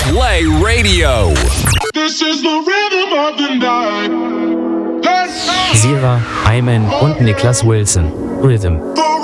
Play Radio. This is the rhythm of the night. Sierra, Ayman und Niklas Wilson. Rhythm.